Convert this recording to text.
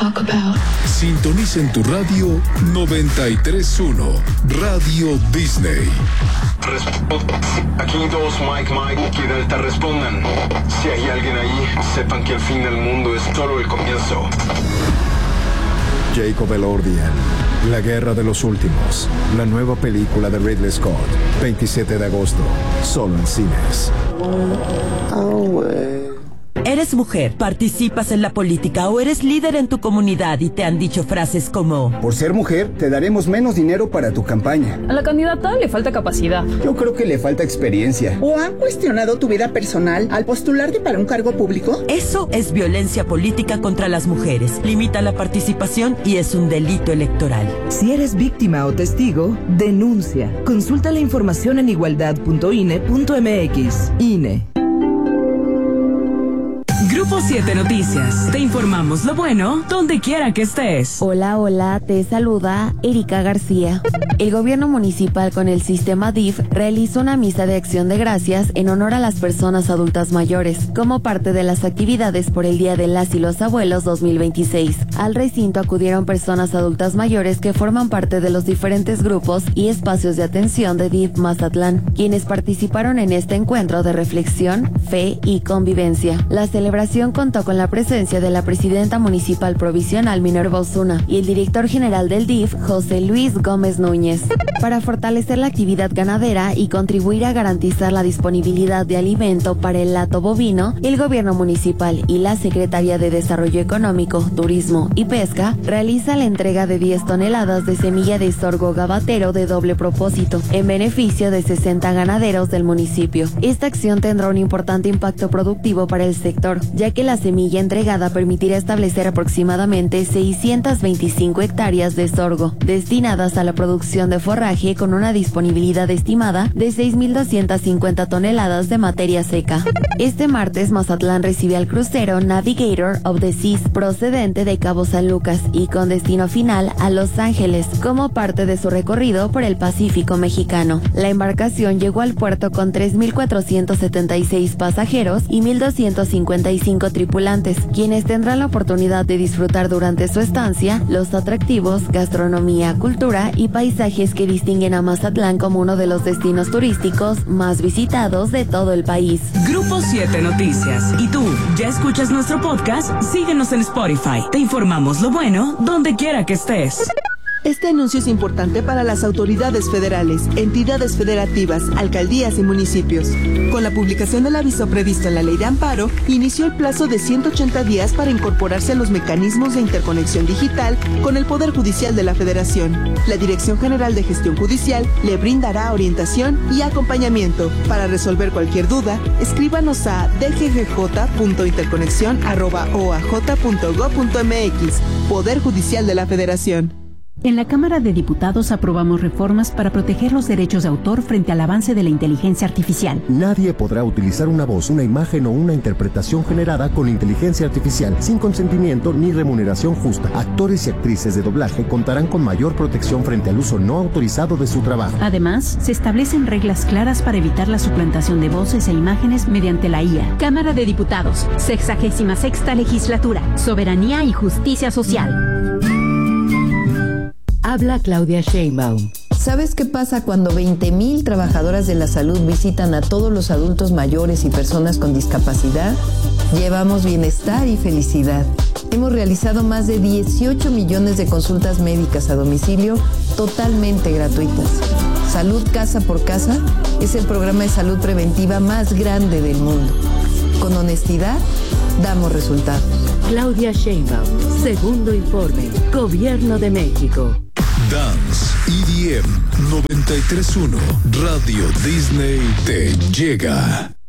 talk about. Sintoniza en tu radio 93.1, Radio Disney. Aquí dos, Mike y Delta respondan. Si hay alguien ahí, sepan que el fin del mundo es solo el comienzo. Jacob Elordian, La Guerra de los Últimos, la nueva película de Ridley Scott, 27 de agosto, solo en cines. Eres mujer, participas en la política o eres líder en tu comunidad y te han dicho frases como: por ser mujer, te daremos menos dinero para tu campaña. A la candidata le falta capacidad. Yo creo que le falta experiencia. ¿O han cuestionado tu vida personal al postularte para un cargo público? Eso es violencia política contra las mujeres. Limita la participación y es un delito electoral. Si eres víctima o testigo, denuncia. Consulta la información en igualdad.ine.mx. INE. Grupo 7 Noticias. Te informamos lo bueno donde quiera que estés. Hola, te saluda Erika García. El gobierno municipal con el sistema DIF realizó una misa de acción de gracias en honor a las personas adultas mayores, como parte de las actividades por el Día de las y los Abuelos 2026. Al recinto acudieron personas adultas mayores que forman parte de los diferentes grupos y espacios de atención de DIF Mazatlán, quienes participaron en este encuentro de reflexión, fe y convivencia. La celebración contó con la presencia de la presidenta municipal provisional Minerva Osuna y el director general del DIF, José Luis Gómez Núñez, para fortalecer la actividad ganadera y contribuir a garantizar la disponibilidad de alimento para el hato bovino. El gobierno municipal y la Secretaría de Desarrollo Económico, Turismo y Pesca realiza la entrega de 10 toneladas de semilla de sorgo gabatero de doble propósito en beneficio de 60 ganaderos del municipio. Esta acción tendrá un importante impacto productivo para el sector, ya que la semilla entregada permitirá establecer aproximadamente 625 hectáreas de sorgo, destinadas a la producción de forraje con una disponibilidad estimada de 6.250 toneladas de materia seca. Este martes, Mazatlán recibe al crucero Navigator of the Seas, procedente de Cabo San Lucas y con destino final a Los Ángeles, como parte de su recorrido por el Pacífico mexicano. La embarcación llegó al puerto con 3.476 pasajeros y 1.255 tripulantes, quienes tendrán la oportunidad de disfrutar durante su estancia los atractivos, gastronomía, cultura y paisajes que distinguen a Mazatlán como uno de los destinos turísticos más visitados de todo el país. Grupo 7 Noticias. ¿Y tú, ya escuchas nuestro podcast? Síguenos en Spotify. Te informamos lo bueno donde quiera que estés. Este anuncio es importante para las autoridades federales, entidades federativas, alcaldías y municipios. Con la publicación del aviso previsto en la Ley de Amparo, inició el plazo de 180 días para incorporarse a los mecanismos de interconexión digital con el Poder Judicial de la Federación. La Dirección General de Gestión Judicial le brindará orientación y acompañamiento. Para resolver cualquier duda, escríbanos a dggj.interconexion@oaj.gov.mx. Poder Judicial de la Federación. En la Cámara de Diputados aprobamos reformas para proteger los derechos de autor frente al avance de la inteligencia artificial. Nadie podrá utilizar una voz, una imagen o una interpretación generada con inteligencia artificial sin consentimiento ni remuneración justa. Actores y actrices de doblaje contarán con mayor protección frente al uso no autorizado de su trabajo. Además, se establecen reglas claras para evitar la suplantación de voces e imágenes mediante la IA. Cámara de Diputados, 66ª Legislatura, Soberanía y Justicia Social. Habla Claudia Sheinbaum. ¿Sabes qué pasa cuando 20,000 trabajadoras de la salud visitan a todos los adultos mayores y personas con discapacidad? Llevamos bienestar y felicidad. Hemos realizado más de 18 millones de consultas médicas a domicilio totalmente gratuitas. Salud Casa por Casa es el programa de salud preventiva más grande del mundo. Con honestidad, damos resultados. Claudia Sheinbaum, segundo informe, Gobierno de México. Dance EDM 93.1 Radio Disney te llega.